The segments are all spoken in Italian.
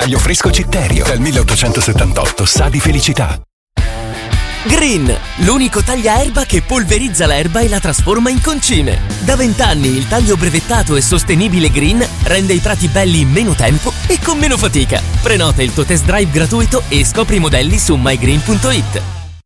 taglio fresco Citterio. Dal 1878 sa di felicità. Green, l'unico tagliaerba che polverizza l'erba e la trasforma in concime. Da 20 anni il taglio brevettato e sostenibile Green rende i prati belli in meno tempo e con meno fatica. Prenota il tuo test drive gratuito e scopri i modelli su mygreen.it.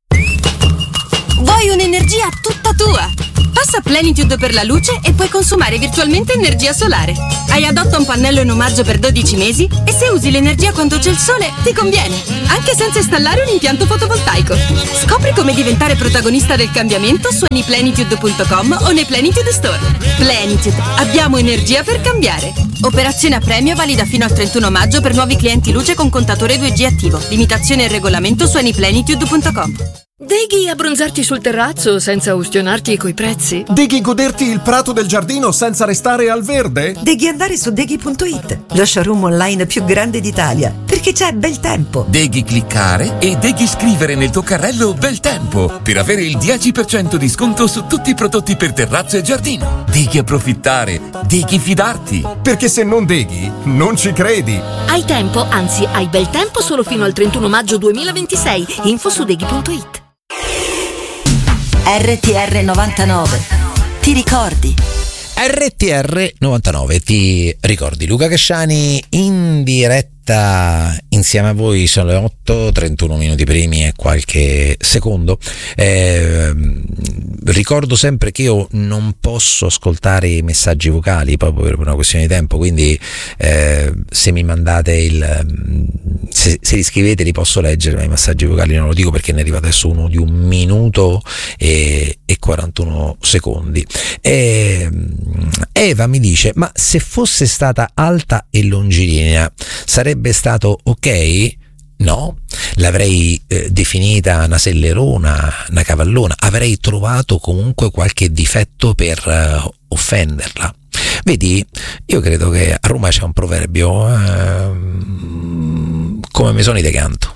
Vuoi un'energia tutta tua? Passa Plenitude per la luce e puoi consumare virtualmente energia solare. Hai adotta un pannello in omaggio per 12 mesi e se usi l'energia quando c'è il sole ti conviene, anche senza installare un impianto fotovoltaico. Scopri come diventare protagonista del cambiamento su anyplenitude.com o nei Plenitude Store. Plenitude, abbiamo energia per cambiare. Operazione a premio valida fino al 31 maggio per nuovi clienti luce con contatore 2G attivo. Limitazione e regolamento su anyplenitude.com. Deghi abbronzarti sul terrazzo senza ustionarti coi prezzi? Deghi goderti il prato del giardino senza restare al verde? Deghi andare su Deghi.it, lo showroom online più grande d'Italia, perché c'è bel tempo. Deghi cliccare e Deghi scrivere nel tuo carrello bel tempo per avere il 10% di sconto su tutti i prodotti per terrazzo e giardino. Deghi approfittare, Deghi fidarti. Perché se non Deghi, non ci credi. Hai tempo, anzi hai bel tempo solo fino al 31 maggio 2026. Info su Deghi.it. RTR 99. Ti ricordi? RTR 99, ti ricordi? Luca Casciani in diretta insieme a voi, sono le 8:31 minuti primi e qualche secondo. Ricordo sempre che io non posso ascoltare i messaggi vocali proprio per una questione di tempo, quindi se mi mandate se li scrivete li posso leggere, ma i messaggi vocali non lo dico perché ne arriva adesso uno di 1 minuto e 41 secondi. Eva mi dice: ma se fosse stata alta e longilinea sarebbe stato ok? No, l'avrei definita una sellerona, una cavallona, avrei trovato comunque qualche difetto per offenderla. Vedi, io credo che a Roma c'è un proverbio come mesoni de canto,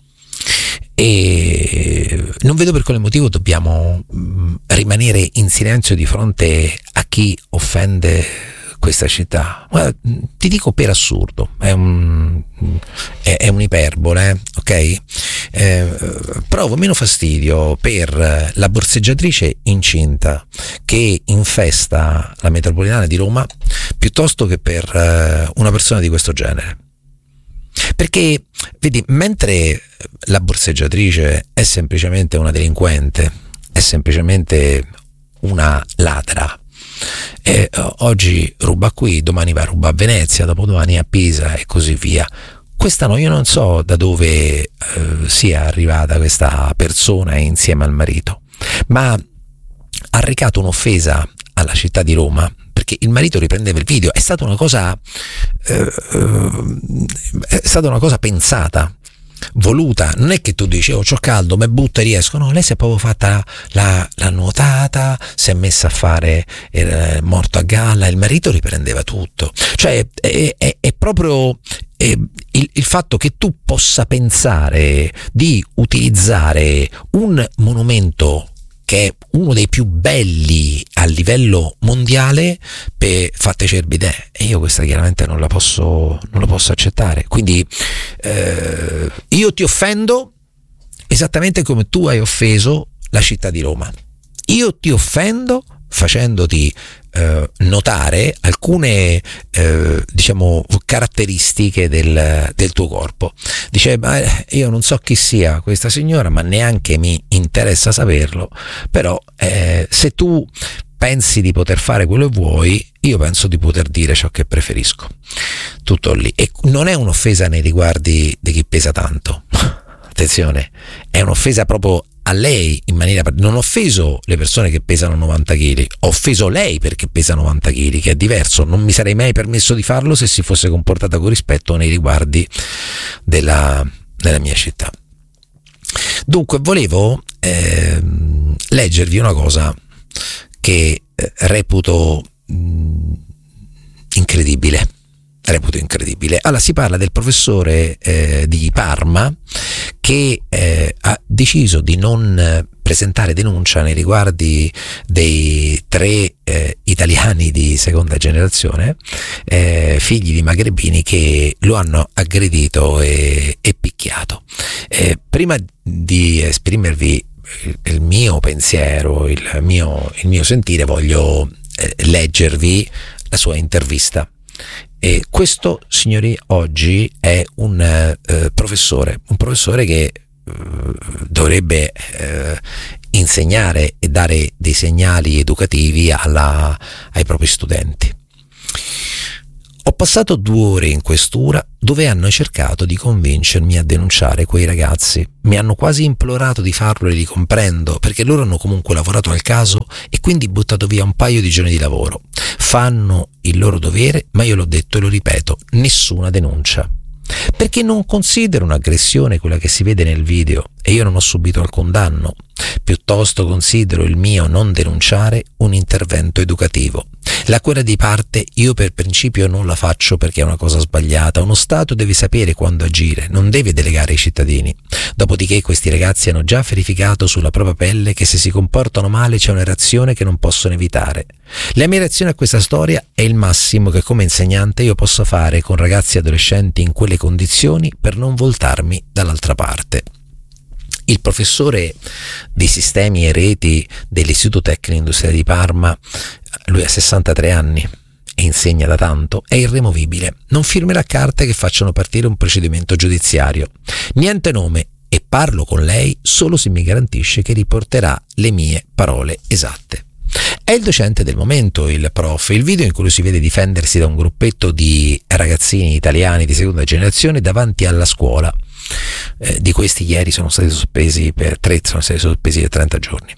e non vedo per quale motivo dobbiamo rimanere in silenzio di fronte a chi offende questa città. Guarda, ti dico per assurdo, è un'iperbole, ok? Provo meno fastidio per la borseggiatrice incinta che infesta la metropolitana di Roma piuttosto che per una persona di questo genere. Perché, vedi, mentre la borseggiatrice è semplicemente una delinquente, è semplicemente una ladra, e oggi ruba qui, domani va a rubare a Venezia, dopodomani a Pisa e così via. Quest'anno io non so da dove sia arrivata questa persona insieme al marito, ma ha recato un'offesa alla città di Roma perché il marito riprendeva il video. È stata una cosa pensata, voluta. Non è che tu dici: oh, c'ho caldo, me butto e riesco. No, lei si è proprio fatta la nuotata, si è messa a fare morto a galla, il marito riprendeva tutto. Cioè è proprio il fatto che tu possa pensare di utilizzare un monumento che è uno dei più belli a livello mondiale per fatte cerbide, e io questa chiaramente non la posso accettare. Quindi io ti offendo esattamente come tu hai offeso la città di Roma. Io ti offendo facendoti notare alcune diciamo caratteristiche del tuo corpo. Dice: ma io non so chi sia questa signora, ma neanche mi interessa saperlo, però se tu pensi di poter fare quello che vuoi, io penso di poter dire ciò che preferisco. Tutto lì. E non è un'offesa nei riguardi di chi pesa tanto, attenzione, è un'offesa proprio a lei in maniera. Non ho offeso le persone che pesano 90 kg, ho offeso lei perché pesa 90 kg, che è diverso. Non mi sarei mai permesso di farlo se si fosse comportata con rispetto nei riguardi della mia città. Dunque volevo leggervi una cosa che reputo incredibile. Allora, si parla del professore di Parma che ha deciso di non presentare denuncia nei riguardi dei 3 italiani di seconda generazione, figli di magrebini, che lo hanno aggredito e picchiato. Prima di esprimervi il mio pensiero, il mio sentire, voglio leggervi la sua intervista. E questo, signori, oggi è un professore che dovrebbe insegnare e dare dei segnali educativi ai propri studenti. Ho passato 2 ore in questura dove hanno cercato di convincermi a denunciare quei ragazzi. Mi hanno quasi implorato di farlo e li comprendo, perché loro hanno comunque lavorato al caso e quindi buttato via un paio di giorni di lavoro. Fanno il loro dovere, ma io l'ho detto e lo ripeto, nessuna denuncia. Perché non considero un'aggressione quella che si vede nel video e io non ho subito alcun danno. Piuttosto considero il mio non denunciare un intervento educativo. La guerra di parte io per principio non la faccio perché è una cosa sbagliata. Uno Stato deve sapere quando agire, non deve delegare ai cittadini. Dopodiché questi ragazzi hanno già verificato sulla propria pelle che se si comportano male c'è una reazione che non possono evitare. La mia reazione a questa storia è il massimo che come insegnante io possa fare con ragazzi e adolescenti in quelle condizioni per non voltarmi dall'altra parte. Il professore di sistemi e reti dell'Istituto Tecnico Industriale di Parma, lui ha 63 anni e insegna da tanto, è irremovibile. Non firmerà carte che facciano partire un procedimento giudiziario. Niente nome, e parlo con lei solo se mi garantisce che riporterà le mie parole esatte. È il docente del momento, il prof. Il video in cui lo si vede difendersi da un gruppetto di ragazzini italiani di seconda generazione davanti alla scuola. Di questi ieri sono stati sospesi per 30 giorni.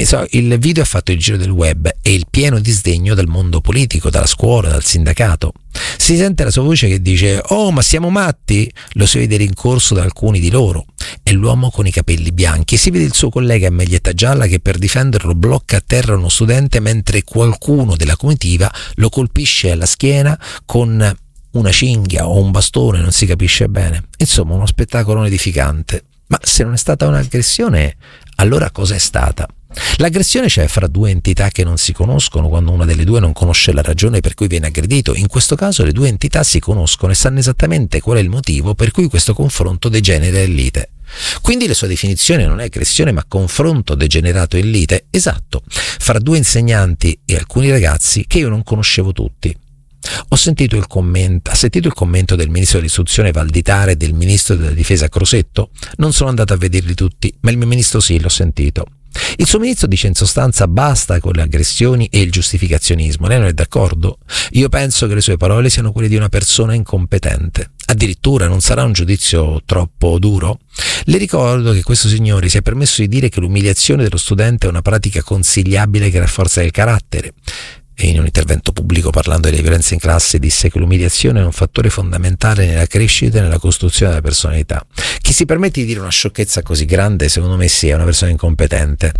Il video ha fatto il giro del web e il pieno disdegno dal mondo politico, dalla scuola, dal sindacato. Si sente la sua voce che dice: "Oh, ma siamo matti?" Lo si vede rincorso da alcuni di loro. È l'uomo con i capelli bianchi. Si vede il suo collega in maglietta gialla che per difenderlo blocca a terra uno studente mentre qualcuno della comitiva lo colpisce alla schiena con una cinghia o un bastone, non si capisce bene. Insomma, uno spettacolo edificante. Ma se non è stata un'aggressione, allora cosa è stata? L'aggressione c'è fra 2 entità che non si conoscono, quando una delle 2 non conosce la ragione per cui viene aggredito. In questo caso le 2 entità si conoscono e sanno esattamente qual è il motivo per cui questo confronto degenera in lite. Quindi la sua definizione non è aggressione ma confronto degenerato in lite, esatto, fra 2 insegnanti e alcuni ragazzi che io non conoscevo tutti. Ha sentito il commento del ministro dell'istruzione Valditara e del ministro della difesa Crosetto? Non sono andato a vederli tutti, ma il mio ministro sì, l'ho sentito. Il suo ministro dice in sostanza: basta con le aggressioni e il giustificazionismo. Lei non è d'accordo? Io penso che le sue parole siano quelle di una persona incompetente. Addirittura non sarà un giudizio troppo duro? Le ricordo che questo signore si è permesso di dire che l'umiliazione dello studente è una pratica consigliabile che rafforza il carattere. E in un intervento pubblico parlando delle violenze in classe disse che l'umiliazione è un fattore fondamentale nella crescita e nella costruzione della personalità. Chi si permette di dire una sciocchezza così grande, secondo me sì, è una persona incompetente.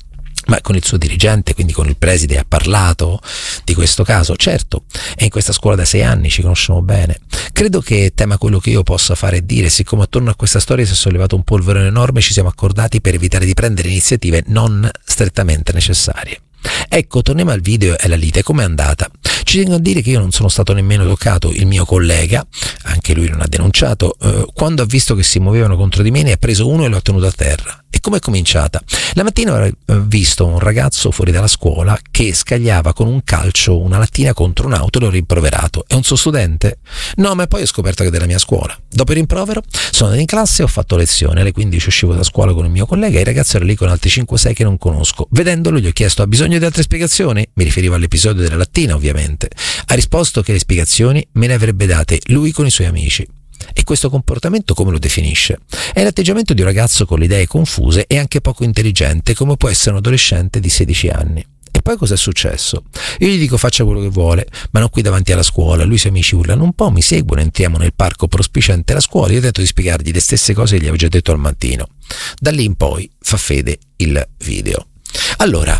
Ma con il suo dirigente, quindi con il preside, ha parlato di questo caso? Certo, è in questa scuola da 6 anni, ci conosciamo bene. Credo che tema quello che io possa fare e dire, siccome attorno a questa storia si è sollevato un polverone enorme, ci siamo accordati per evitare di prendere iniziative non strettamente necessarie. Ecco, torniamo al video e alla lite. Com'è andata? Ci tengo a dire che io non sono stato nemmeno toccato. Il mio collega, anche lui non ha denunciato, quando ha visto che si muovevano contro di me ne ha preso uno e lo ha tenuto a terra. E come è cominciata? La mattina ho visto un ragazzo fuori dalla scuola che scagliava con un calcio una lattina contro un'auto e l'ho rimproverato. È un suo studente? No, ma poi ho scoperto che è della mia scuola. Dopo il rimprovero sono andato in classe e ho fatto lezione. Alle 15 uscivo da scuola con il mio collega e il ragazzo era lì con altri 5-6 che non conosco. Vedendolo gli ho chiesto: ha bisogno di altre spiegazioni? Mi riferivo all'episodio della lattina, ovviamente. Ha risposto che le spiegazioni me le avrebbe date lui con i suoi amici. E questo comportamento come lo definisce? È l'atteggiamento di un ragazzo con le idee confuse e anche poco intelligente, come può essere un adolescente di 16 anni. E poi cosa è successo? Io gli dico faccia quello che vuole, ma non qui davanti alla scuola. Lui e i suoi amici urlano un po', mi seguono, entriamo nel parco prospiciente alla scuola. Io tento di spiegargli le stesse cose che gli avevo già detto al mattino. Da lì in poi fa fede il video. Allora,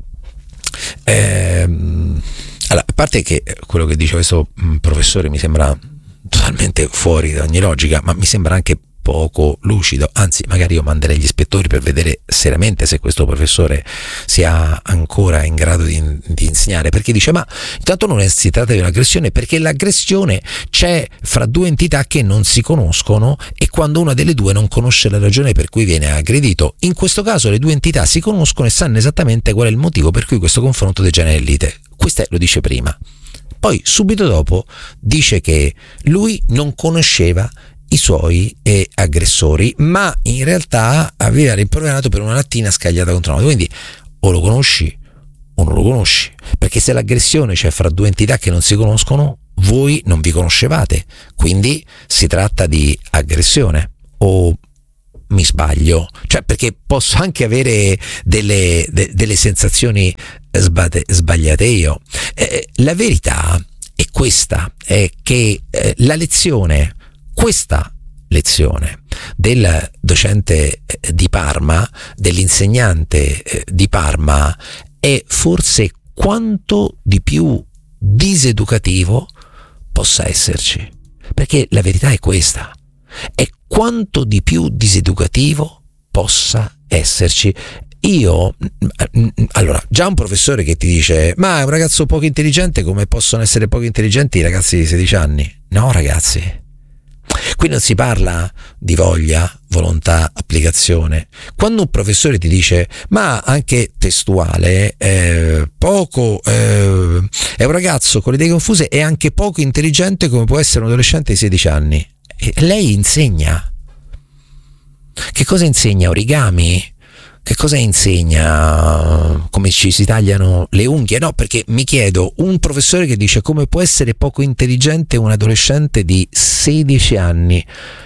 a parte che quello che dice questo professore mi sembra totalmente fuori da ogni logica, ma mi sembra anche poco lucido. Anzi, magari io manderei gli ispettori per vedere seriamente se questo professore sia ancora in grado di insegnare, perché dice: ma intanto non si tratta di un'aggressione, perché l'aggressione c'è fra due entità che non si conoscono, e quando una delle due non conosce la ragione per cui viene aggredito. In questo caso le due entità si conoscono e sanno esattamente qual è il motivo per cui questo confronto degenera in lite. Questo lo dice prima. Poi subito dopo dice che lui non conosceva i suoi aggressori, ma in realtà aveva rimproverato per una lattina scagliata contro un'altra. Quindi o lo conosci o non lo conosci, perché se l'aggressione c'è fra due entità che non si conoscono, voi non vi conoscevate, quindi si tratta di aggressione. O mi sbaglio? Cioè, perché posso anche avere delle sensazioni sbagliate io. La verità è questa, è che questa lezione del docente di Parma, dell'insegnante di Parma, è forse quanto di più diseducativo possa esserci, perché la verità è questa, è quanto di più diseducativo possa esserci. Allora, già un professore che ti dice: ma è un ragazzo poco intelligente, come possono essere poco intelligenti i ragazzi di 16 anni? No, ragazzi, qui non si parla di voglia, volontà, applicazione. Quando un professore ti dice, ma anche testuale, è un ragazzo con le idee confuse e anche poco intelligente come può essere un adolescente di 16 anni, e lei insegna. Che cosa insegna? Origami? Che cosa insegna? Come ci si tagliano le unghie? No, perché mi chiedo, un professore che dice come può essere poco intelligente un adolescente di 16 anni,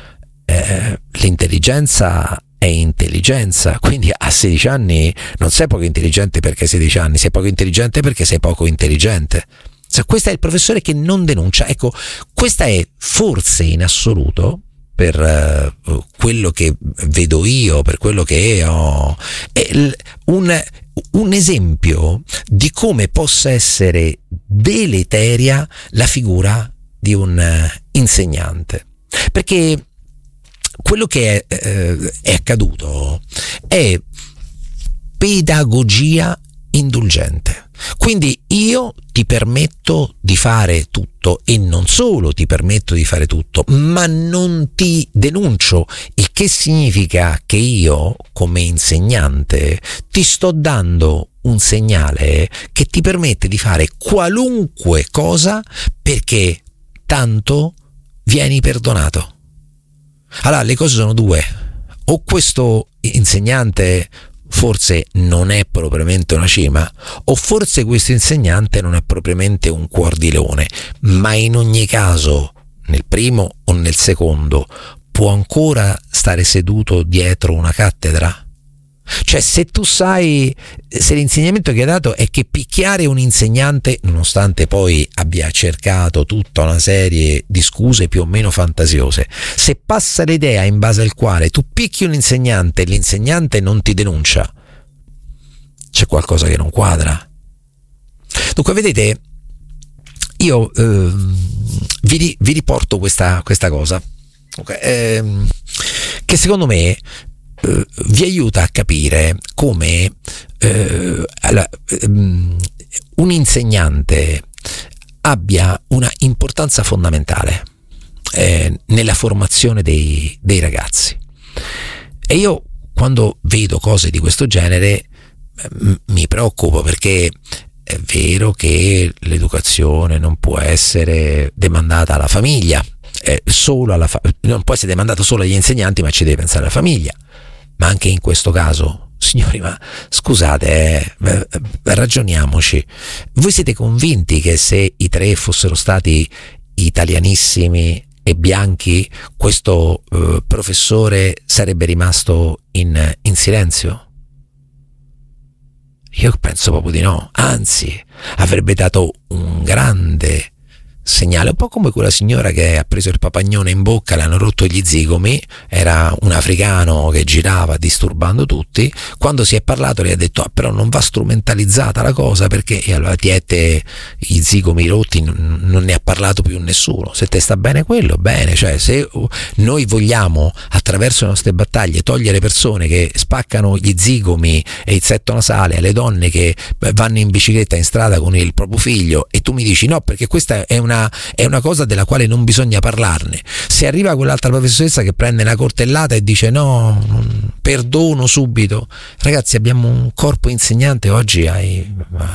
l'intelligenza è intelligenza, quindi a 16 anni non sei poco intelligente perché hai 16 anni, sei poco intelligente perché sei poco intelligente. Cioè, questo è il professore che non denuncia. Ecco, questa è forse in assoluto, per quello che vedo io, per quello che ho, è un esempio di come possa essere deleteria la figura di un insegnante, perché quello che è accaduto è pedagogia indulgente. Quindi io ti permetto di fare tutto, e non solo ti permetto di fare tutto, ma non ti denuncio, il che significa che io, come insegnante, ti sto dando un segnale che ti permette di fare qualunque cosa, perché tanto vieni perdonato. Allora, le cose sono due: o questo insegnante forse non è propriamente una cima, o forse questo insegnante non è propriamente un cuor di leone, ma in ogni caso, nel primo o nel secondo, può ancora stare seduto dietro una cattedra? Cioè, se tu sai, se l'insegnamento che hai dato è che picchiare un insegnante, nonostante poi abbia cercato tutta una serie di scuse più o meno fantasiose, se passa l'idea in base al quale tu picchi un insegnante e l'insegnante non ti denuncia, c'è qualcosa che non quadra. Dunque, vedete, io vi riporto questa cosa, okay, che secondo me vi aiuta a capire come un insegnante abbia una importanza fondamentale nella formazione dei ragazzi. E io, quando vedo cose di questo genere, mi preoccupo, perché è vero che l'educazione non può essere demandata alla famiglia, non può essere demandata solo agli insegnanti, ma ci deve pensare la famiglia. Ma anche in questo caso, signori, ma scusate, ragioniamoci. Voi siete convinti che se i tre fossero stati italianissimi e bianchi, questo professore sarebbe rimasto in silenzio? Io penso proprio di no. Anzi, avrebbe dato un grande segnale, un po' come quella signora che ha preso il papagnone in bocca, le hanno rotto gli zigomi, era un africano che girava disturbando tutti. Quando si è parlato lei ha detto però non va strumentalizzata la cosa, perché e allora tiete gli zigomi rotti, non ne ha parlato più nessuno. Se te sta bene quello, bene, cioè se noi vogliamo attraverso le nostre battaglie togliere persone che spaccano gli zigomi e il setto nasale alle donne che vanno in bicicletta in strada con il proprio figlio, e tu mi dici no perché questa è una cosa della quale non bisogna parlarne, se arriva quell'altra professoressa che prende una cortellata e dice no, perdono subito, ragazzi, abbiamo un corpo insegnante oggi ai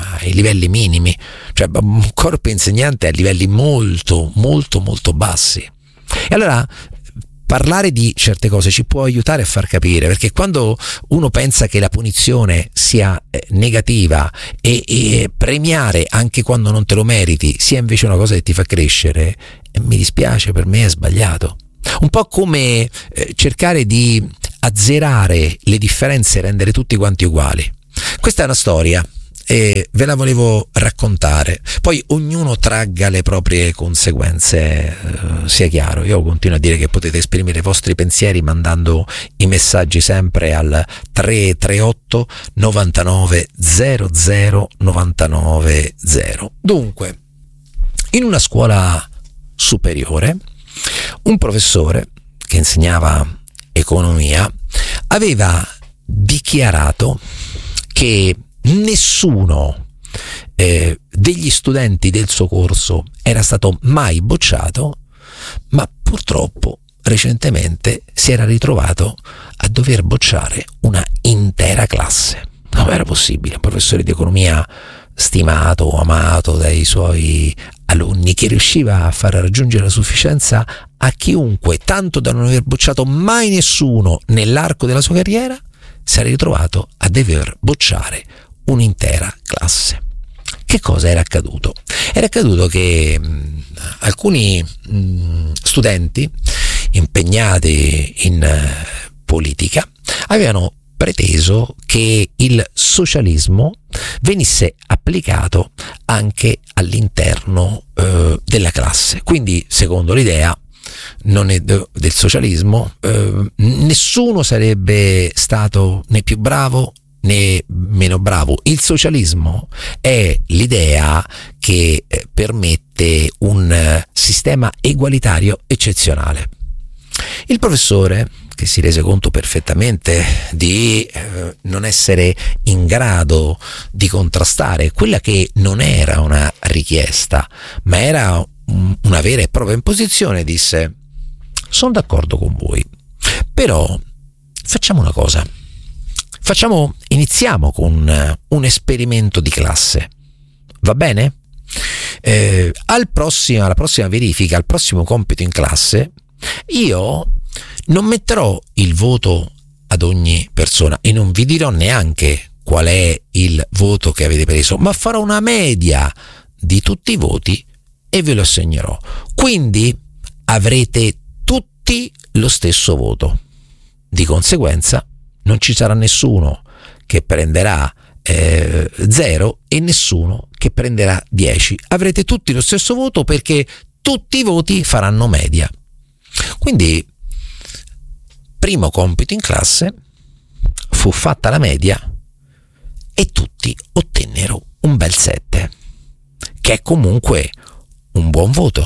livelli cioè un corpo insegnante a livelli molto molto molto bassi. E allora parlare di certe cose ci può aiutare a far capire, perché quando uno pensa che la punizione sia negativa e premiare anche quando non te lo meriti sia invece una cosa che ti fa crescere, mi dispiace, per me è sbagliato. Un po' come cercare di azzerare le differenze e rendere tutti quanti uguali. Questa è una storia e ve la volevo raccontare, poi ognuno tragga le proprie conseguenze, sia chiaro. Io continuo a dire che potete esprimere i vostri pensieri mandando i messaggi sempre al 338 99 00 99 0. Dunque, in una scuola superiore un professore che insegnava economia aveva dichiarato che nessuno degli studenti del suo corso era stato mai bocciato, ma purtroppo recentemente si era ritrovato a dover bocciare una intera classe. Non era possibile, un professore di economia stimato, amato dai suoi alunni, che riusciva a far raggiungere la sufficienza a chiunque, tanto da non aver bocciato mai nessuno nell'arco della sua carriera, si era ritrovato a dover bocciare un'intera classe. Che cosa era accaduto? Era accaduto che alcuni studenti impegnati in politica avevano preteso che il socialismo venisse applicato anche all'interno della classe. Quindi, secondo l'idea del socialismo, nessuno sarebbe stato né più bravo né meno bravo. Il socialismo è l'idea che permette un sistema egualitario eccezionale. Il professore, che si rese conto perfettamente di non essere in grado di contrastare quella che non era una richiesta, ma era una vera e propria imposizione, disse: sono d'accordo con voi, però facciamo una cosa. Iniziamo con un esperimento di classe, va bene? Alla prossima verifica, al prossimo compito in classe, io non metterò il voto ad ogni persona e non vi dirò neanche qual è il voto che avete preso, ma farò una media di tutti i voti e ve lo assegnerò. Quindi avrete tutti lo stesso voto. Di conseguenza non ci sarà nessuno che prenderà 0 e nessuno che prenderà 10. Avrete tutti lo stesso voto perché tutti i voti faranno media. Quindi, primo compito in classe, fu fatta la media e tutti ottennero un bel 7, che è comunque un buon voto.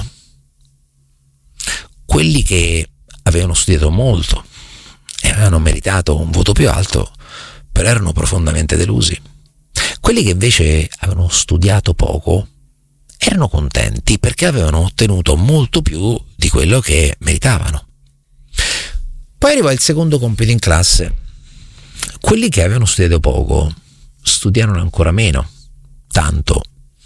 Quelli che avevano studiato molto e avevano meritato un voto più alto, però erano profondamente delusi. Quelli che invece avevano studiato poco erano contenti perché avevano ottenuto molto più di quello che meritavano. Poi arrivò il secondo compito in classe. Quelli che avevano studiato poco studiarono ancora meno, tanto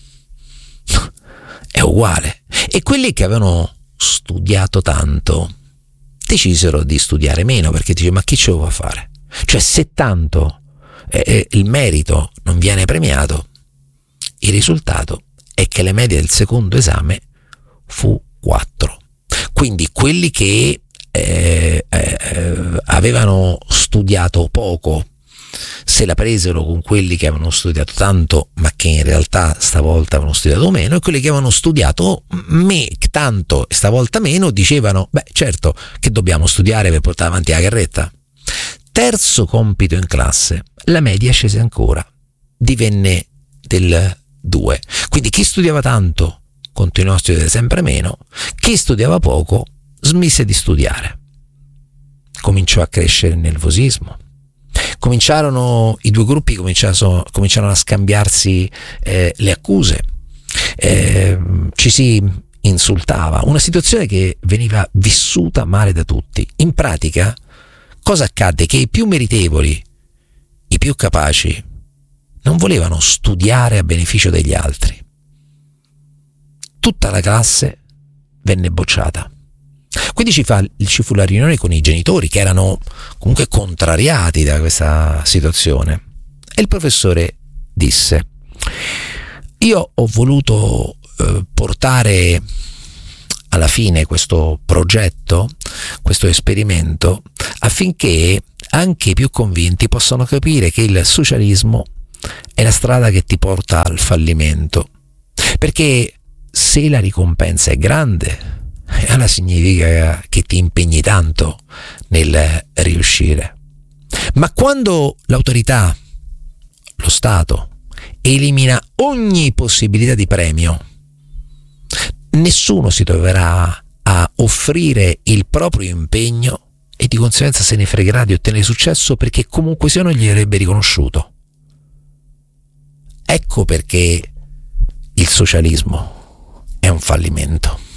è uguale. E quelli che avevano studiato tanto decisero di studiare meno, perché dice: ma chi ce lo va a fare? Cioè, se tanto il merito non viene premiato, il risultato è che la media del secondo esame fu 4. Quindi quelli che avevano studiato poco se la presero con quelli che avevano studiato tanto ma che in realtà stavolta avevano studiato meno, e quelli che avevano studiato tanto e stavolta meno dicevano certo che dobbiamo studiare per portare avanti la carretta. Terzo compito in classe, la media scese ancora, divenne del 2, quindi chi studiava tanto continuò a studiare sempre meno, chi studiava poco smise di studiare. Cominciò a crescere il nervosismo, i due gruppi cominciarono a scambiarsi le accuse, ci si insultava, una situazione che veniva vissuta male da tutti. In pratica cosa accadde? Che i più meritevoli, i più capaci, non volevano studiare a beneficio degli altri. Tutta la classe venne bocciata. Quindi ci fu la riunione con i genitori, che erano comunque contrariati da questa situazione, e il professore disse: io ho voluto portare alla fine questo progetto, questo esperimento, affinché anche i più convinti possano capire che il socialismo è la strada che ti porta al fallimento, perché se la ricompensa è grande, allora significa che ti impegni tanto nel riuscire. Ma quando l'autorità, lo Stato, elimina ogni possibilità di premio, nessuno si troverà a offrire il proprio impegno e di conseguenza se ne fregherà di ottenere successo, perché comunque sia non gli avrebbe riconosciuto. Ecco perché il socialismo è un fallimento.